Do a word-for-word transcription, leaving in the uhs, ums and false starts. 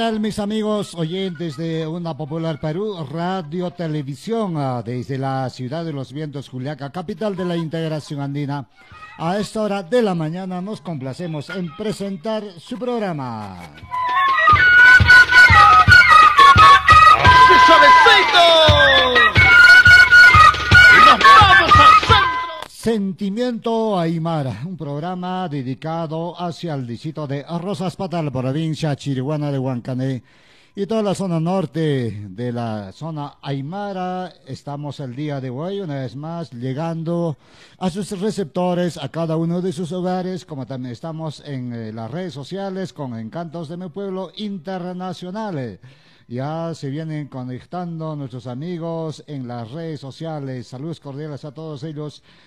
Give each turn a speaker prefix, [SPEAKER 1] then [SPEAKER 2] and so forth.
[SPEAKER 1] tal, mis amigos oyentes de Una Popular Perú, Radio Televisión, ah, desde la ciudad de los vientos, Juliaca, capital de la integración andina? A esta hora de la mañana nos complacemos en presentar su programa.
[SPEAKER 2] ¡Suavecito! ¡Y nos vamos al centro!
[SPEAKER 1] Sentimiento Aymara, un programa dedicado hacia el distrito de Rosas Patal, provincia chiriguana de Huancané, y toda la zona norte de la zona Aymara. Estamos el día de hoy, una vez más, llegando a sus receptores, a cada uno de sus hogares, como también estamos en eh, las redes sociales con Encantos de mi Pueblo internacionales. Ya se vienen conectando nuestros amigos en las redes sociales. Saludos cordiales a todos ellos.